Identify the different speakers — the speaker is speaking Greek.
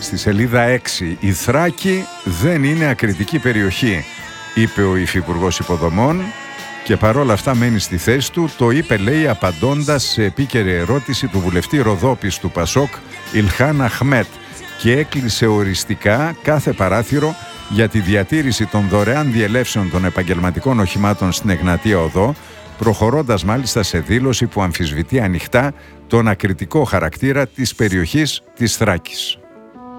Speaker 1: στη σελίδα 6. «Η Θράκη δεν είναι ακριτική περιοχή», είπε ο Υφυπουργός Υποδομών, και παρόλα αυτά μένει στη θέση του. Το είπε, λέει, απαντώντας σε επίκαιρη ερώτηση του βουλευτή Ροδόπης του Πασόκ, Ιλχάν Αχμέτ, και έκλεισε οριστικά κάθε παράθυρο για τη διατήρηση των δωρεάν διελεύσεων των επαγγελματικών οχημάτων στην Εγνατία Οδό, προχωρώντας μάλιστα σε δήλωση που αμφισβητεί ανοιχτά τον ακριτικό χαρακτήρα της περιοχής της Θράκης.